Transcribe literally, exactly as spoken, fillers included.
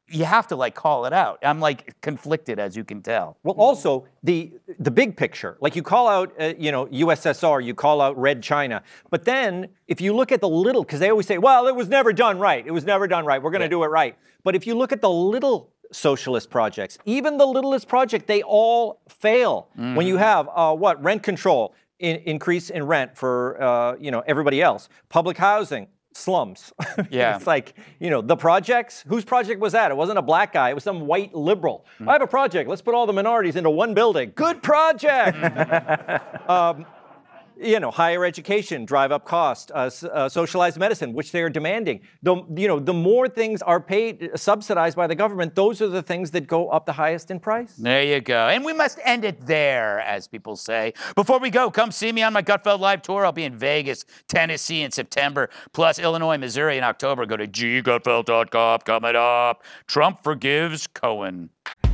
you have to like call it out. I'm like conflicted, as you can tell. Well, also the the big picture, like you call out, uh, you know, U S S R, you call out Red China, but then if you look at the little, because they always say, well, it was never done right. It was never done right. We're going to yeah. do it right. But if you look at the little socialist projects, even the littlest project, they all fail. Mm-hmm. When you have uh, what rent control, in, increase in rent for uh, you know everybody else, public housing. Slums. Yeah. It's like, you know, the projects. Whose project was that? It wasn't a black guy. It was some white liberal. Mm. I have a project. Let's put all the minorities into one building. Good project. um, you know, higher education, drive up cost, uh, uh, socialized medicine, which they are demanding. The, you know, the more things are paid, subsidized by the government, those are the things that go up the highest in price. There you go. And we must end it there, as people say. Before we go, come see me on my Gutfeld Live tour. I'll be in Vegas, Tennessee in September, plus Illinois, Missouri in October. Go to g gutfeld dot com. Coming up, Trump forgives Cohen.